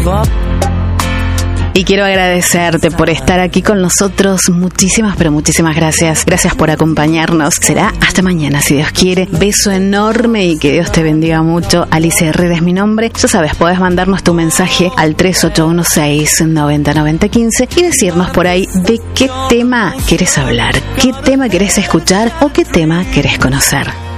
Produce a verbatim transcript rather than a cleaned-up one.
Y quiero agradecerte por estar aquí con nosotros. Muchísimas, pero muchísimas gracias. Gracias por acompañarnos. Será hasta mañana, si Dios quiere. Beso enorme y que Dios te bendiga mucho. Alicia Herrera es mi nombre. Ya sabes, podés mandarnos tu mensaje al tres ocho uno seis, nueve cero nueve cero uno cinco y decirnos por ahí de qué tema querés hablar, qué tema querés escuchar o qué tema querés conocer.